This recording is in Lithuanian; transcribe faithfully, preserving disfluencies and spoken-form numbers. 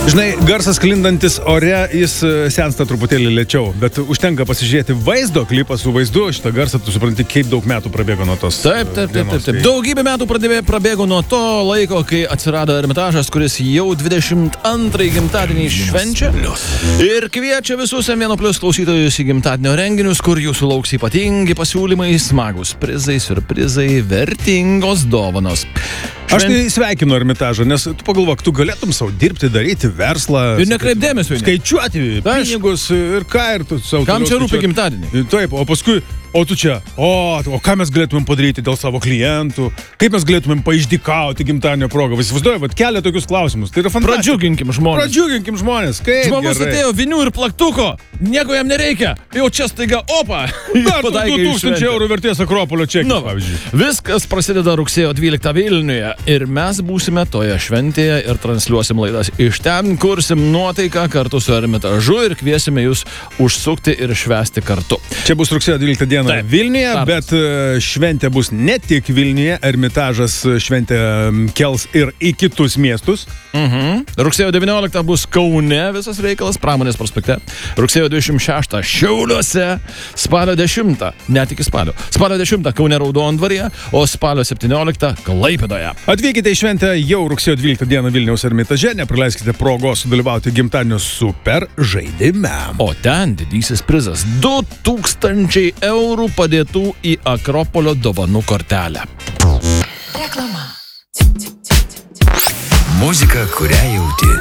Žinai, garsas sklindantis ore, jis sensta truputėlį lėčiau, bet užtenka pasižiūrėti vaizdo klipą su vaizdu, šitą garsą, tu supranti, kaip daug metų prabėgo nuo tos. Taip, taip, taip, taip, taip. Daugybė metų pradėbė, prabėgo nuo to laiko, kai atsirado Ermitažas, kuris jau dvidešimt antrąjį gimtadienį švenčia ir kviečia visus M vienas plius klausytojus į gimtadienio renginius, kur jūsų lauks ypatingi pasiūlymai, smagus prizai, surprizai, vertingos dovanos. Aš tai sveikinu Ermitažą, nes tu pagalvok, tu galėtum savo dirbti, daryti verslą. Ir nekreip dėmesio. Skaičiuoti pinigus ir ką ir tu savo. Kam čia rūpi gimtadienį? Taip, o paskui, o tu čia, o, o ką mes galėtumėm padaryti dėl savo klientų, kaip mes galėtumėm paišdykauti gimtadienio progą. Visi vaizduoja, vat kelia tokius klausimus. Tai yra fantastika. Pradžiuginkim žmonės. Pradžiuginkim žmonės. Kaip žmogus gerai. Atėjo vinių ir plaktuko, nieko jam nereikia. Jau čia staiga opa. Dar du tūkstančiai eurų vertės Akropolio čekis, nu, pavyzdžiui. Viskas prasideda rugsėjo dvyliktą Vilniuje ir mes būsime toje šventėje ir transliuosim laidas iš ten, kursim nuotaiką kartu su Ermitažu ir kviesime jūs užsukti ir švęsti kartu. Čia bus rugsėjo dvyliktą dieną Taip, Vilniuje, tarpas. bet šventė bus ne tik Vilniuje, Ermitažas šventę kels ir į kitus miestus. Mhm. Rugsėjo devynioliktą bus Kaune visas reikalas, Pramonės prospekte. Rugsėjo dvidešimt šeštą Šiauliuose, spalio dešimtą, net iki spalio. Spalio dešimtą Kaune Raudondvaryje, o spalio septynioliktą Klaipėdoje. Atvykite į šventę jau rugsėjo dvyliktą dieną Vilniaus Ermitaže, nepraleiskite progos sudalyvauti gimtadienio super žaidime. O ten didysis prizas – du tūkstančiai eurų padėtų į Akropolio dovanų kortelę. Reklama. Muzika, kurią jauti.